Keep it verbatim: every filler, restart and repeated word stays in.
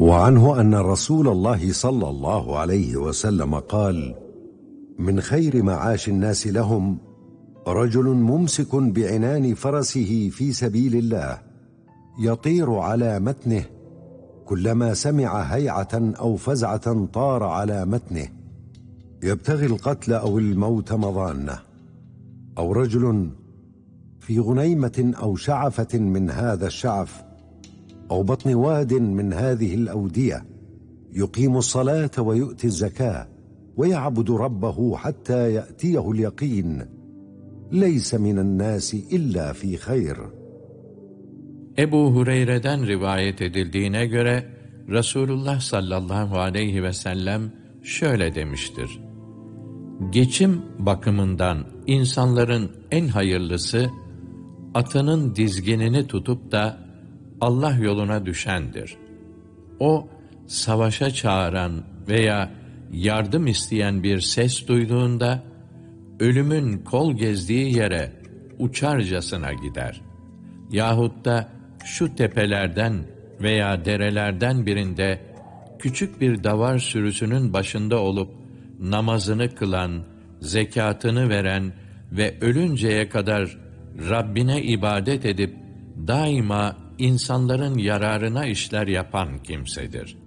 وعنه أن رسول الله صلى الله عليه وسلم قال: من خير معاش الناس لهم رجل ممسك بعنان فرسه في سبيل الله يطير على متنه، كلما سمع هيعة أو فزعة طار على متنه يبتغي القتل أو الموت مضانه، أو رجل في غنيمة أو شعفة من هذا الشعف أو بطن واد من هذه الأودية يقيم الصلاة ويؤتي الزكاة ويعبد ربه حتى يأتيه اليقين، ليس من الناس إلا في خير. Ebu Hureyre'den rivayet edildiğine göre Resulullah sallallahu aleyhi ve sellem şöyle demiştir: geçim bakımından insanların en hayırlısı, atının dizginini tutup da Allah yoluna düşendir. O, savaşa çağıran veya yardım isteyen bir ses duyduğunda, ölümün kol gezdiği yere uçarcasına gider. Yahut da şu tepelerden veya derelerden birinde küçük bir davar sürüsünün başında olup namazını kılan, zekatını veren ve ölünceye kadar Rabbine ibadet edip daima insanların yararına işler yapan kimsedir.